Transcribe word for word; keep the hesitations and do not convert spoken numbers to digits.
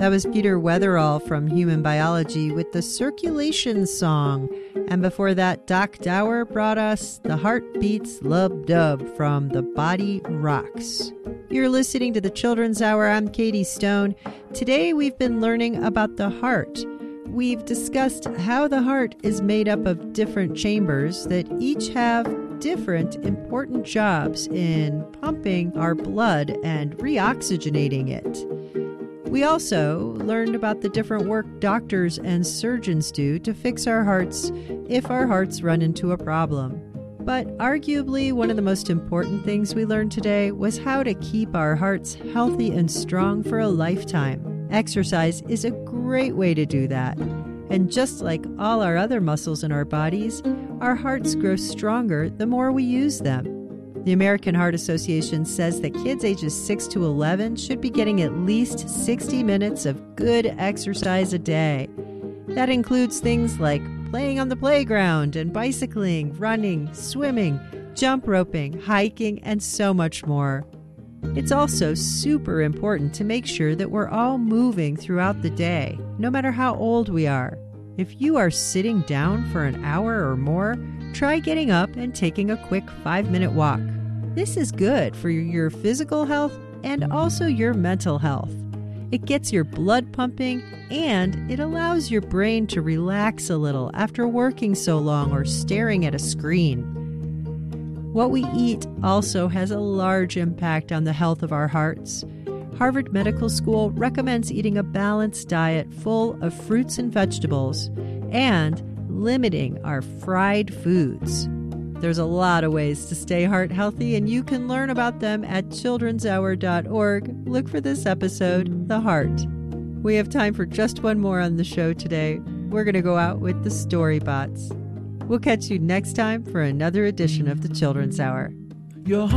That was Peter Weatherall from Human Biology with the Circulation Song. And before that, Doc Dower brought us The Heart Beats Lub Dub from The Body Rocks. You're listening to the Children's Hour. I'm Katie Stone. Today we've been learning about the heart. We've discussed how the heart is made up of different chambers that each have different important jobs in pumping our blood and reoxygenating it. We also learned about the different work doctors and surgeons do to fix our hearts if our hearts run into a problem. But arguably, one of the most important things we learned today was how to keep our hearts healthy and strong for a lifetime. Exercise is a great way to do that. And just like all our other muscles in our bodies, our hearts grow stronger the more we use them. The American Heart Association says that kids ages six to eleven should be getting at least sixty minutes of good exercise a day. That includes things like playing on the playground and bicycling, running, swimming, jump roping, hiking, and so much more. It's also super important to make sure that we're all moving throughout the day, no matter how old we are. If you are sitting down for an hour or more, try getting up and taking a quick five-minute walk. This is good for your physical health and also your mental health. It gets your blood pumping and it allows your brain to relax a little after working so long or staring at a screen. What we eat also has a large impact on the health of our hearts. Harvard Medical School recommends eating a balanced diet full of fruits and vegetables and limiting our fried foods. There's a lot of ways to stay heart healthy, and you can learn about them at children's hour dot org. Look for this episode, The Heart. We have time for just one more on the show today. We're going to go out with the Storybots. We'll catch you next time for another edition of the Children's Hour. Your